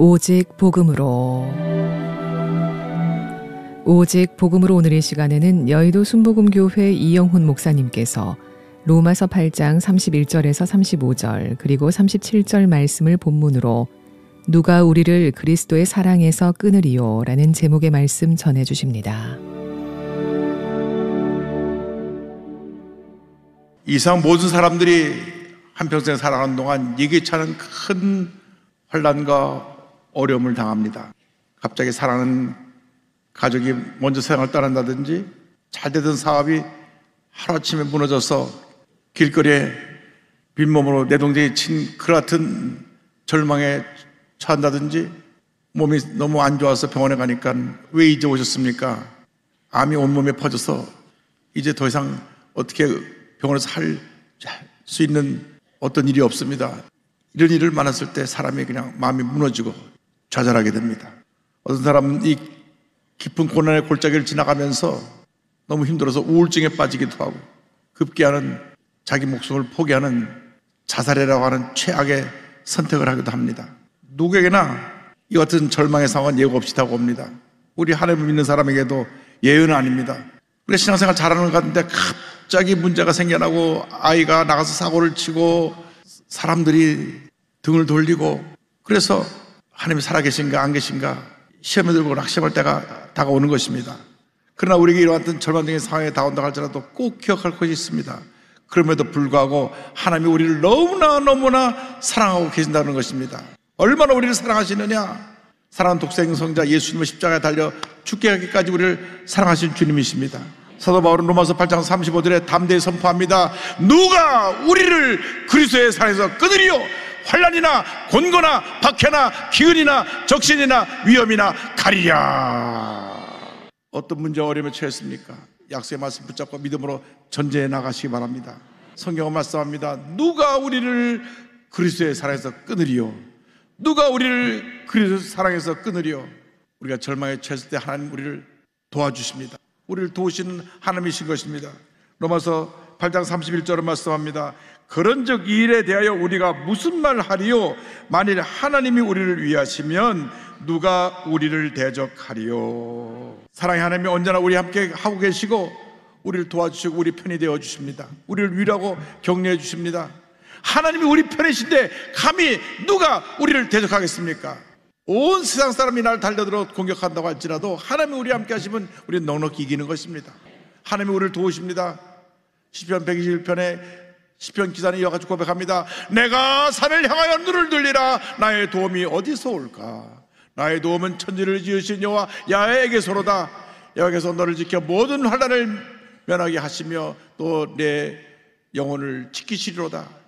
오직 복음으로. 오직 복음으로 오늘의 시간에는 여의도 순복음교회 이영훈 목사님께서 로마서 8장 31절에서 35절 그리고 37절 말씀을 본문으로 누가 우리를 그리스도의 사랑에서 끊으리요 라는 제목의 말씀 전해주십니다. 이상 모든 사람들이 한평생 살아가는 동안 예기치 않은 큰 환난과 어려움을 당합니다. 갑자기 사랑하는 가족이 먼저 세상을 떠난다든지, 잘 되던 사업이 하루아침에 무너져서 길거리에 빈몸으로 내동댕이 친 그 같은 절망에 처한다든지, 몸이 너무 안 좋아서 병원에 가니까 왜 이제 오셨습니까? 암이 온몸에 퍼져서 이제 더 이상 어떻게 병원에서 할 수 있는 어떤 일이 없습니다. 이런 일을 만났을 때 사람이 그냥 마음이 무너지고 좌절하게 됩니다. 어떤 사람은 이 깊은 고난의 골짜기를 지나가면서 너무 힘들어서 우울증에 빠지기도 하고, 급기야는 자기 목숨을 포기하는 자살이라고 하는 최악의 선택을 하기도 합니다. 누구에게나 이 같은 절망의 상황은 예고 없이 다가옵니다. 우리 하나님을 믿는 사람에게도 예외는 아닙니다. 우리 신앙생활 잘하는 것 같은데 갑자기 문제가 생겨나고, 아이가 나가서 사고를 치고, 사람들이 등을 돌리고, 그래서 하나님이 살아계신가 안 계신가 시험에 들고 낙심할 때가 다가오는 것입니다. 그러나 우리에게 이러한 절망적인 상황에 다가온다 할지라도 꼭 기억할 것이 있습니다. 그럼에도 불구하고 하나님이 우리를 너무나 사랑하고 계신다는 것입니다. 얼마나 우리를 사랑하시느냐. 사랑하는 독생성자 예수님의 십자가에 달려 죽게 하기까지 우리를 사랑하신 주님이십니다. 사도 바울은 로마서 8장 35절에 담대히 선포합니다. 누가 우리를 그리스도의 사랑에서 끊으리요? 환난이나 곤고나 박해나 기근이나 적신이나 위험이나 가리랴. 어떤 문제와 어려움에 처했습니까? 약속의 말씀 붙잡고 믿음으로 전제해 나가시기 바랍니다. 성경은 말씀합니다. 누가 우리를 그리스도의 사랑에서 끊으리요? 누가 우리를 그리스도의 사랑에서 끊으리요? 우리가 절망에 처했을 때 하나님 우리를 도와주십니다. 우리를 도우시는 하나님이신 것입니다. 로마서 8장 31절은 말씀합니다. 그런즉 이 일에 대하여 우리가 무슨 말 하리요? 만일 하나님이 우리를 위하시면 누가 우리를 대적하리요? 사랑의 하나님이 언제나 우리 함께 하고 계시고 우리를 도와주시고 우리 편이 되어 주십니다. 우리를 위로하고 격려해 주십니다. 하나님이 우리 편이신데 감히 누가 우리를 대적하겠습니까? 온 세상 사람이 나를 달려들어 공격한다고 할지라도 하나님이 우리 함께 하시면 우리는 넉넉히 이기는 것입니다. 하나님이 우리를 도우십니다. 시편 121편에 시편 기사는 이와 같이 고백합니다. 내가 산을 향하여 눈을 들리라. 나의 도움이 어디서 올까? 나의 도움은 천지를 지으신 여호와 야훼에게서로다. 여호와께서 너를 지켜 모든 환난을 면하게 하시며 또 내 영혼을 지키시리로다.